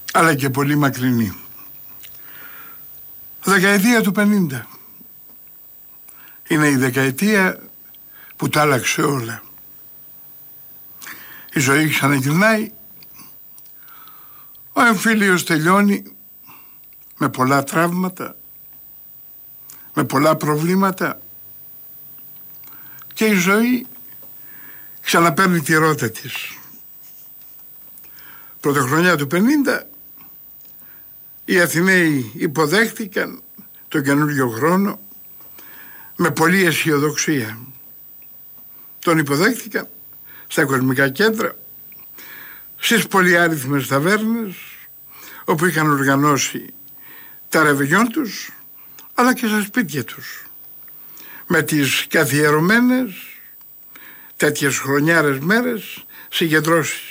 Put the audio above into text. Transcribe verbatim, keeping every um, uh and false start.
αλλά και πολύ μακρινή. Δεκαετία του πενήντα είναι η δεκαετία που τα άλλαξε όλα. Η ζωή ξαναγυρνάει, ο εμφύλιος τελειώνει με πολλά τραύματα, με πολλά προβλήματα και η ζωή ξαναπαίρνει τη ρότα της. Πρωτοχρονιά του πενήντα οι Αθηναίοι υποδέχτηκαν τον καινούριο χρόνο με πολλή αισιοδοξία. Τον υποδέχτηκαν στα κοσμικά κέντρα, στις πολυάριθμες ταβέρνες όπου είχαν οργανώσει τα ρεβεγιόν τους, αλλά και στα σπίτια τους, με τις καθιερωμένες τέτοιες χρονιάρες μέρες συγκεντρώσεις.